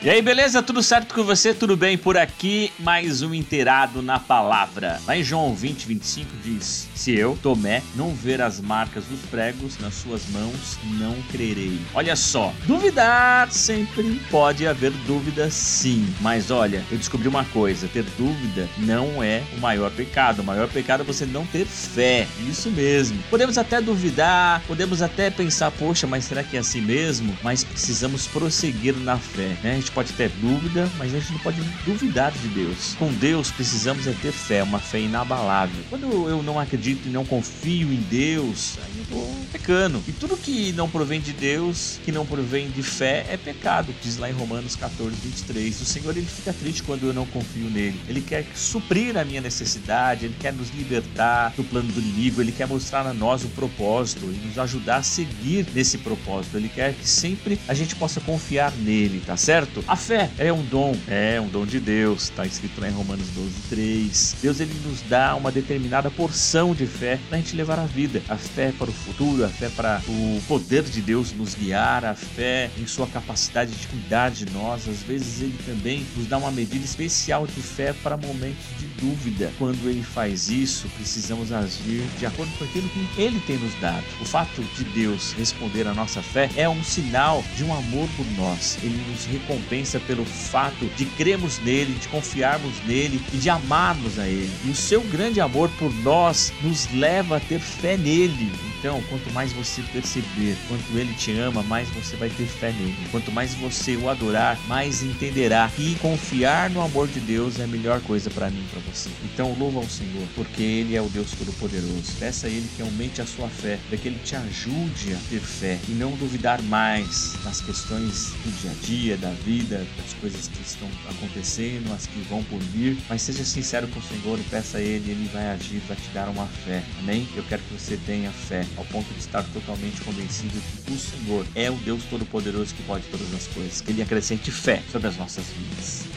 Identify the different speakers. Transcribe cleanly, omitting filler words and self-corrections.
Speaker 1: E aí, beleza? Tudo certo com você? Tudo bem por aqui? Mais um inteirado na palavra. Lá em João 20:25 diz: se eu, Tomé, não ver as marcas dos pregos nas suas mãos, não crerei. Olha só, duvidar sempre pode haver dúvida, sim. Mas olha, eu descobri uma coisa: ter dúvida não é o maior pecado. O maior pecado é você não ter fé. Isso mesmo. Podemos até duvidar, podemos até pensar, poxa, mas será que é assim mesmo? Mas precisamos prosseguir na fé, né? A gente pode ter dúvida, mas a gente não pode duvidar de Deus. Com Deus precisamos ter fé, uma fé inabalável. Quando eu não acredito e não confio em Deus, aí eu tô pecando. E tudo que não provém de Deus, que não provém de fé, é pecado. Diz lá em Romanos 14:23. O Senhor, ele fica triste quando eu não confio nele. Ele quer suprir a minha necessidade, ele quer nos libertar do plano do inimigo, ele quer mostrar a nós o propósito e nos ajudar a seguir nesse propósito. Ele quer que sempre a gente possa confiar nele, tá certo? A fé é um dom de Deus, tá escrito lá em Romanos 12:3. Deus, ele nos dá uma determinada porção de fé pra gente levar a vida. A fé para o futuro, a fé para o poder de Deus nos guiar, a fé em sua capacidade de cuidar de nós. Às vezes ele também nos dá uma medida especial de fé para momentos de dúvida. Quando ele faz isso, precisamos agir de acordo com aquilo que ele tem nos dado. O fato de Deus responder à nossa fé é um sinal de um amor por nós. Ele nos recompensa pelo fato de crermos nele, de confiarmos nele e de amarmos a ele. E o seu grande amor por nós nos leva a ter fé nele. Então, quanto mais você perceber quanto ele te ama, mais você vai ter fé nele. Quanto mais você o adorar, mais entenderá que confiar no amor de Deus é a melhor coisa para mim e para você. Então, louva ao Senhor, porque ele é o Deus Todo-Poderoso. Peça a ele que aumente a sua fé, para que ele te ajude a ter fé e não duvidar mais nas questões do dia a dia, da vida, das coisas que estão acontecendo, as que vão por vir. Mas seja sincero com o Senhor e peça a ele vai agir, vai te dar uma fé. Amém? Eu quero que você tenha fé ao ponto de estar totalmente convencido que o Senhor é o Deus Todo-Poderoso que pode todas as coisas. Que ele acrescente fé sobre as nossas vidas.